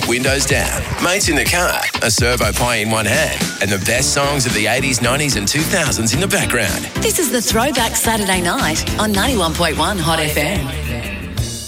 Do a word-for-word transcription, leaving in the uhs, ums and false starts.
windows down, mates in the car, a servo pie in one hand, and the best songs of the eighties, nineties and two thousands in the background. This is the Throwback Saturday Night on ninety-one point one Hot F M.